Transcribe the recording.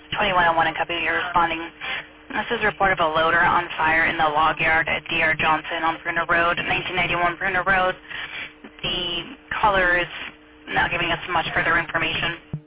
2101 and copy, you're responding. This is a report of a loader on fire in the log yard at D.R. Johnson on Bruner Road, 1991 Bruner Road. The caller is not giving us much further information.